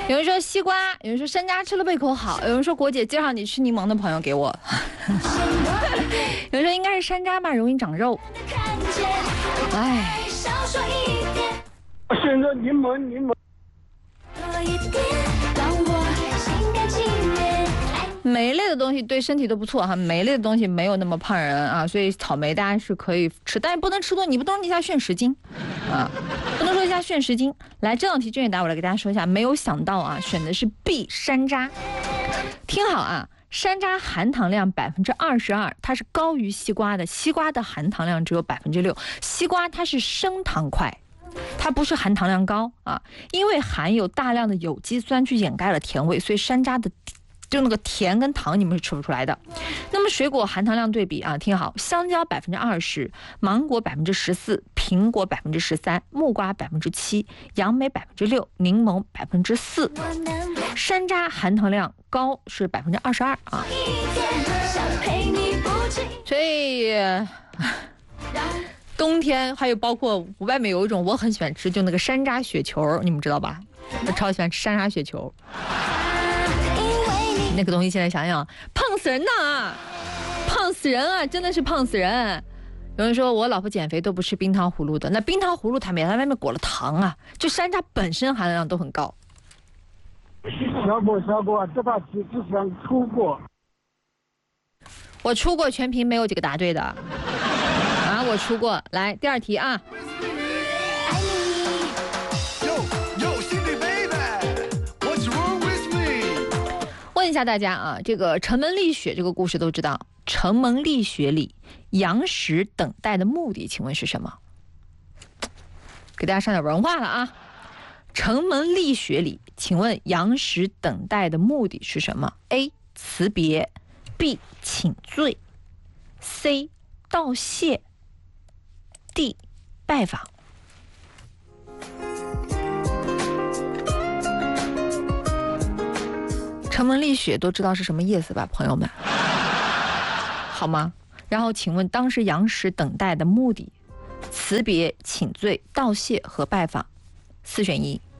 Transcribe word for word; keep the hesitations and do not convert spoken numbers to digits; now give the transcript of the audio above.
有人说西瓜，有人说山楂吃了胃口好，有人说国姐介绍你吃柠檬的朋友给我。有人说应该是山楂吧，容易长肉。哎， 选择柠檬，柠檬。 莓类的东西对身体都不错哈，莓类的东西没有那么胖人啊，所以草莓大家是可以吃，但是不能吃多，你不能一下炫十斤啊，不能说一下炫十斤。来，这道题卷也答我来给大家说一下，没有想到啊，选的是 B 山楂。听好啊，山楂含糖量百分之二十二，它是高于西瓜的，西瓜的含糖量只有百分之六，西瓜它是升糖块。它不是含糖量高啊，因为含有大量的有机酸去掩盖了甜味，所以山楂的就那个甜跟糖你们是吃不出来的。那么水果含糖量对比啊，听好，香蕉百分之二十，芒果百分之十四，苹果百分之十三，木瓜百分之七，杨梅百分之六，柠檬百分之四。山楂含糖量高是百分之二十二啊，所以冬天还有包括外面有一种我很喜欢吃，就那个山楂雪球，你们知道吧？我超喜欢吃山楂雪球。那个东西现在想想胖死人呐，胖死人啊，真的是胖死人。有人说我老婆减肥都不吃冰糖葫芦的，那冰糖葫芦它没，它外面裹了糖啊，就山楂本身含量都很高。 小果小果，这道题之前出过， 我出过全屏没有几个答对的啊，我出过。来第二题啊，问一下大家啊，这个城门立雪这个故事都知道，城门立雪里杨时等待的目的请问是什么？给大家上点文化了啊。城门立雪里请问杨时等待的目的是什么？ A 辞别， B 请罪， C 道谢， D 拜访。城门立雪都知道是什么意思吧，朋友们？好吗？然后请问当时杨时等待的目的，辞别、请罪、道谢和拜访，四选一。